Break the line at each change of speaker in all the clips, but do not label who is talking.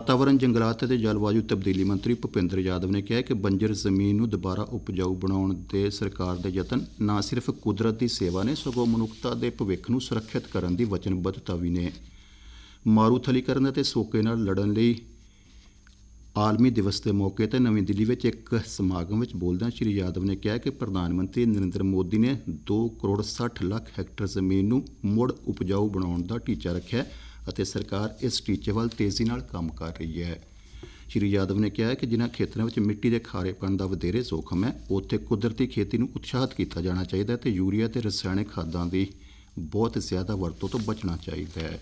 ਵਾਤਾਵਰਣ, ਜੰਗਲਾਤ ਅਤੇ ਜਲਵਾਯੂ ਤਬਦੀਲੀ ਮੰਤਰੀ ਭੁਪਿੰਦਰ ਯਾਦਵ ਨੇ ਕਿਹਾ ਕਿ ਬੰਜਰ ਜ਼ਮੀਨ ਨੂੰ ਦੁਬਾਰਾ ਉਪਜਾਊ ਬਣਾਉਣ ਦੇ ਸਰਕਾਰ ਦੇ ਯਤਨ ਨਾ ਸਿਰਫ ਕੁਦਰਤ ਦੀ ਸੇਵਾ ਨੇ, ਸਗੋਂ ਮਨੁੱਖਤਾ ਦੇ ਭਵਿੱਖ ਨੂੰ ਸੁਰੱਖਿਅਤ ਕਰਨ ਦੀ ਵਚਨਬੱਧਤਾ ਵੀ ਨੇ। ਮਾਰੂਥਲੀਕਰਨ ਅਤੇ ਸੋਕੇ ਨਾਲ ਲੜਨ ਲਈ ਆਲਮੀ ਦਿਵਸ ਦੇ ਮੌਕੇ 'ਤੇ ਨਵੀਂ ਦਿੱਲੀ ਵਿੱਚ ਇੱਕ ਸਮਾਗਮ ਵਿੱਚ ਬੋਲਦਿਆਂ ਸ਼੍ਰੀ ਯਾਦਵ ਨੇ ਕਿਹਾ ਕਿ ਪ੍ਰਧਾਨ ਮੰਤਰੀ ਨਰਿੰਦਰ ਮੋਦੀ ਨੇ 2 ਕਰੋੜ 60 ਲੱਖ ਹੈਕਟਰ ਜ਼ਮੀਨ ਨੂੰ ਮੁੜ ਉਪਜਾਊ ਬਣਾਉਣ ਦਾ ਟੀਚਾ ਰੱਖਿਆ ਅਤੇ ਸਰਕਾਰ ਇਸ ਟੀਚੇ ਵੱਲ ਤੇਜ਼ੀ ਨਾਲ ਕੰਮ ਕਰ ਰਹੀ ਹੈ। ਸ਼੍ਰੀ ਯਾਦਵ ਨੇ ਕਿਹਾ ਕਿ ਜਿਨ੍ਹਾਂ ਖੇਤਰਾਂ ਵਿੱਚ ਮਿੱਟੀ ਦੇ ਖਾਰੇਪਣ ਦਾ ਵਧੇਰੇ ਜ਼ੋਖਮ ਹੈ, ਉੱਥੇ ਕੁਦਰਤੀ ਖੇਤੀ ਨੂੰ ਉਤਸ਼ਾਹਿਤ ਕੀਤਾ ਜਾਣਾ ਚਾਹੀਦਾ ਹੈ ਅਤੇ ਯੂਰੀਆ ਅਤੇ ਰਸਾਇਣਕ ਖਾਦਾਂ ਦੀ ਬਹੁਤ ਜ਼ਿਆਦਾ ਵਰਤੋਂ ਤੋਂ ਬਚਣਾ ਚਾਹੀਦਾ ਹੈ।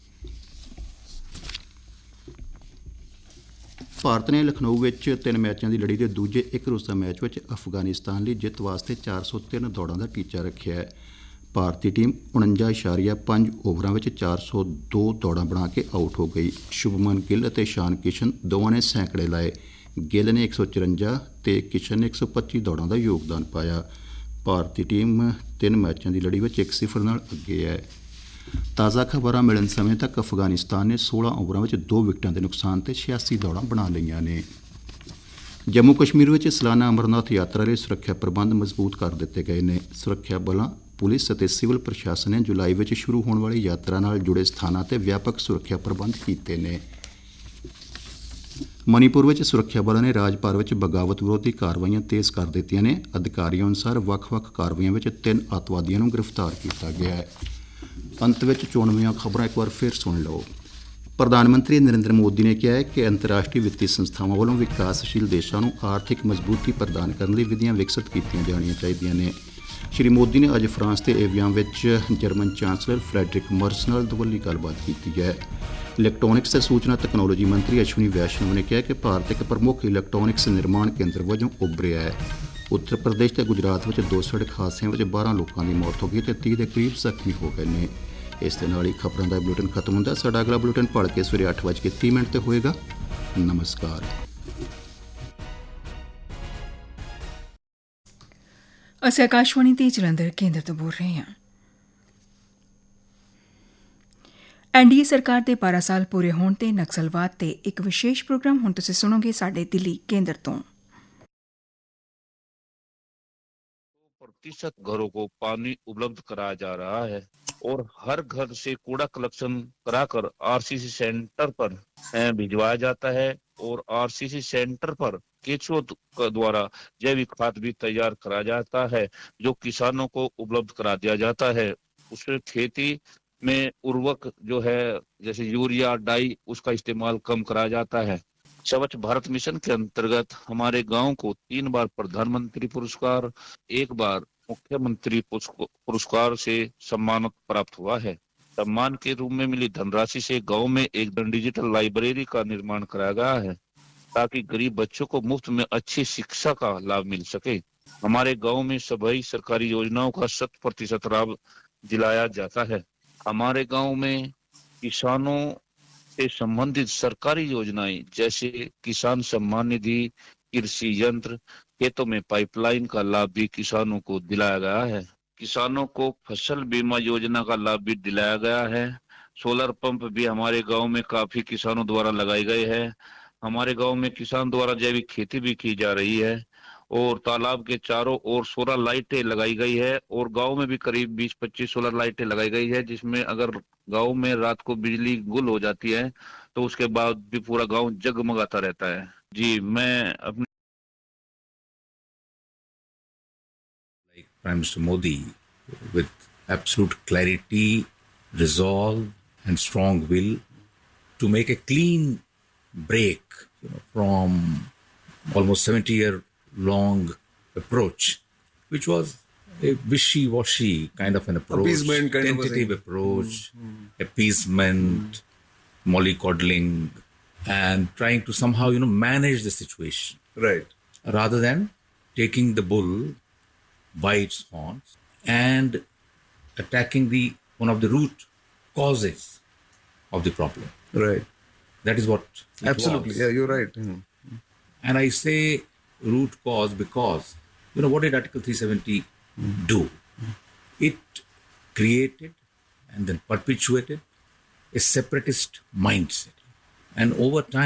ਭਾਰਤ ਨੇ ਲਖਨਊ ਵਿੱਚ 3 ਮੈਚਾਂ ਦੀ ਲੜੀ ਦੇ ਦੂਜੇ ਇੱਕ ਰੋਜ਼ਾ ਮੈਚ ਵਿੱਚ ਅਫਗਾਨਿਸਤਾਨ ਲਈ ਜਿੱਤ ਵਾਸਤੇ 403 ਦੌੜਾਂ ਦਾ ਟੀਚਾ ਰੱਖਿਆ ਹੈ। ਭਾਰਤੀ ਟੀਮ 49.5 ਓਵਰਾਂ ਵਿੱਚ 402 ਦੌੜਾਂ ਬਣਾ ਕੇ ਆਊਟ ਹੋ ਗਈ। ਸ਼ੁਭਮਨ ਗਿੱਲ ਅਤੇ ਸ਼ਾਨ ਕਿਸ਼ਨ ਦੋਵਾਂ ਨੇ ਸੈਂਕੜੇ ਲਾਏ। ਗਿੱਲ ਨੇ 154 ਅਤੇ ਕਿਸ਼ਨ ਨੇ 125 ਦੌੜਾਂ ਦਾ ਯੋਗਦਾਨ ਪਾਇਆ। ਭਾਰਤੀ ਟੀਮ 3 ਮੈਚਾਂ ਦੀ ਲੜੀ ਵਿੱਚ 1-0 ਨਾਲ ਅੱਗੇ ਹੈ। ਤਾਜ਼ਾ ਖਬਰਾਂ ਮਿਲਣ ਸਮੇਂ ਤੱਕ ਅਫਗਾਨਿਸਤਾਨ ਨੇ 16 ਓਵਰਾਂ ਵਿੱਚ 2 ਵਿਕਟਾਂ ਦੇ ਨੁਕਸਾਨ ਤੇ 86 ਦੌੜਾਂ ਬਣਾ ਲਈਆਂ ਨੇ। ਜੰਮੂ ਕਸ਼ਮੀਰ ਵਿੱਚ ਸਾਲਾਨਾ ਅਮਰਨਾਥ ਯਾਤਰਾ ਲਈ ਸੁਰੱਖਿਆ ਪ੍ਰਬੰਧ ਮਜ਼ਬੂਤ ਕਰ ਦਿੱਤੇ ਗਏ ਨੇ। ਸੁਰੱਖਿਆ ਬਲਾਂ, ਪੁਲਿਸ ਅਤੇ ਸਿਵਲ ਪ੍ਰਸ਼ਾਸਨ ਨੇ ਜੁਲਾਈ ਵਿੱਚ ਸ਼ੁਰੂ ਹੋਣ ਵਾਲੀ ਯਾਤਰਾ ਨਾਲ ਜੁੜੇ ਸਥਾਨਾਂ 'ਤੇ ਵਿਆਪਕ ਸੁਰੱਖਿਆ ਪ੍ਰਬੰਧ ਕੀਤੇ ਨੇ। ਮਣੀਪੁਰ ਵਿੱਚ ਸੁਰੱਖਿਆ ਬਲਾਂ ਨੇ ਰਾਜ ਭਰ ਵਿੱਚ ਬਗਾਵਤ ਵਿਰੋਧੀ ਕਾਰਵਾਈਆਂ ਤੇਜ਼ ਕਰ ਦਿੱਤੀਆਂ ਨੇ। ਅਧਿਕਾਰੀਆਂ ਅਨੁਸਾਰ ਵੱਖ-ਵੱਖ ਕਾਰਵਾਈਆਂ ਵਿੱਚ 3 ਅੱਤਵਾਦੀਆਂ ਨੂੰ ਗ੍ਰਿਫਤਾਰ ਕੀਤਾ ਗਿਆ ਹੈ। ਅੰਤ ਵਿੱਚ ਚੋਣਵੀਆਂ ਖਬਰਾਂ ਇੱਕ ਵਾਰ ਫਿਰ ਸੁਣ ਲਓ। ਪ੍ਰਧਾਨ ਮੰਤਰੀ ਨਰਿੰਦਰ ਮੋਦੀ ਨੇ ਕਿਹਾ ਹੈ ਕਿ ਅੰਤਰਰਾਸ਼ਟਰੀ ਵਿੱਤੀ ਸੰਸਥਾਵਾਂ ਵੱਲੋਂ ਵਿਕਾਸਸ਼ੀਲ ਦੇਸ਼ਾਂ ਨੂੰ ਆਰਥਿਕ ਮਜ਼ਬੂਤੀ ਪ੍ਰਦਾਨ ਕਰਨ ਲਈ ਵਿਧੀਆਂ ਵਿਕਸਿਤ ਕੀਤੀਆਂ ਜਾਣੀਆਂ ਚਾਹੀਦੀਆਂ ਨੇ। ਸ਼੍ਰੀ ਮੋਦੀ ਨੇ ਅੱਜ ਫਰਾਂਸ ਦੇ ਏਵੀਆਨ ਵਿੱਚ ਜਰਮਨ ਚਾਂਸਲਰ ਫਰੈਡਰਿਕ ਮਰਸ ਨਾਲ ਦੁਵੱਲੀ ਗੱਲਬਾਤ ਕੀਤੀ ਹੈ। ਇਲੈਕਟ੍ਰੋਨਿਕਸ ਅਤੇ ਸੂਚਨਾ ਤਕਨਾਲੋਜੀ ਮੰਤਰੀ ਅਸ਼ਵਨੀ ਵੈਸ਼ਨਵ ਨੇ ਕਿਹਾ ਕਿ ਭਾਰਤ ਇੱਕ ਪ੍ਰਮੁੱਖ ਇਲੈਕਟ੍ਰੋਨਿਕਸ ਨਿਰਮਾਣ ਕੇਂਦਰ ਵਜੋਂ ਉੱਭਰਿਆ ਹੈ। ਉੱਤਰ ਪ੍ਰਦੇਸ਼ ਤੇ ਗੁਜਰਾਤ ਵਿੱਚ 2 ਸੜਕ ਹਾਦਸਿਆਂ ਵਿੱਚ 12 ਲੋਕਾਂ ਦੀ ਮੌਤ ਹੋ ਗਈ ਅਤੇ 30 ਦੇ ਕਰੀਬ ਜ਼ਖਮੀ ਹੋ ਗਏ ਨੇ। ਇਸ ਦੇ ਨਾਲ ਹੀ ਖਬਰਾਂ ਦਾ ਬੁਲੇਟਿਨ ਖਤਮ ਹੁੰਦਾ। ਸਾਡਾ ਅਗਲਾ ਬੁਲੇਟਿਨ ਭਲਕੇ ਸਵੇਰੇ 8:30 ਤੇ ਹੋਏਗਾ। ਨਮਸਕਾਰ।
ਅਸੀਂ ਆਕਾਸ਼ਵਾਣੀ ਤੇ ਜਲੰਧਰ ਕੇਂਦਰ ਤੋਂ ਬੋਲ ਰਹੇ ਹਾਂ। ਐਨਡੀਏ ਸਰਕਾਰ ਦੇ 12 ਸਾਲ ਪੂਰੇ ਹੋਣ ਤੇ ਨਕਸਲਵਾਦ ਤੇ ਇੱਕ ਵਿਸ਼ੇਸ਼ ਪ੍ਰੋਗਰਾਮ ਹੁਣ ਤੁਸੀਂ ਸੁਣੋਗੇ ਸਾਡੇ ਦਿੱਲੀ ਕੇਂਦਰ ਤੋਂ।
100% घरों को पानी उपलब्ध कराया जा रहा है और हर घर से कूड़ा कलेक्शन कराकर आरसीसी सेंटर पर भिजवाया जाता है और आरसीसी सेंटर पर केंचुओं द्वारा जैविक खाद भी तैयार कराया जाता है जो किसानों को उपलब्ध करा दिया जाता है। उसमें खेती में उर्वरक जो है जैसे यूरिया, डाई, उसका इस्तेमाल कम कराया जाता है। स्वच्छ भारत मिशन के अंतर्गत हमारे गांव को 3 बार प्रधानमंत्री पुरस्कार, 1 बार मुख्यमंत्री पुरस्कार से सम्मान प्राप्त हुआ है। सम्मान के रूप में मिली धनराशि से गांव में एक डिजिटल लाइब्रेरी का निर्माण कराया गया है ताकि गरीब बच्चों को मुफ्त में अच्छी शिक्षा का लाभ मिल सके। हमारे गांव में सभी सरकारी योजनाओं का 100% लाभ दिलाया जाता है। हमारे गांव में किसानों से संबंधित सरकारी योजनाएं जैसे किसान सम्मान निधि, कृषि यंत्र, खेतों में पाइपलाइन का लाभ भी किसानों को दिलाया गया है। किसानों को फसल बीमा योजना का लाभ भी दिलाया गया है। सोलर पंप भी हमारे गांव में काफी किसानों द्वारा लगाए गए हैं। हमारे गांव में किसान द्वारा जैविक खेती भी की जा रही है और तालाब के चारों ओर सोलर लाइटें लगाई गई है और गांव में भी करीब 20-25 सोलर लाइटें लगाई गई है जिसमें अगर गांव में रात को बिजली गुल हो जाती है तो उसके बाद भी पूरा गांव जगमगाता रहता है। जी, मैं अपने
Prime Minister Modi, with absolute clarity, resolve, and strong will, to make a clean break from almost 70-year-long approach, which was a wishy-washy kind of an approach,
appeasement kind
tentative approach, appeasement, mollycoddling, and trying to somehow manage the situation,
right,
rather than taking the bull by its horns and attacking one of the root causes of the problem.
Right.
That is what it
absolutely
was.
Yeah, you're right.
And I say root cause because what did Article 370 do? It created and then perpetuated a separatist mindset, and over time